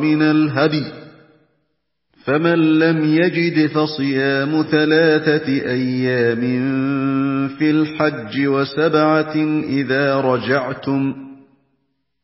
مِنَ الْهَدْيِ ۖ فَمَن لَّمْ يَجِدْ فَصِيَامُ 3 أَيَّامٍ فِي الْحَجِّ وَسَبْعَةٍ إِذَا رَجَعْتُمْ ۗ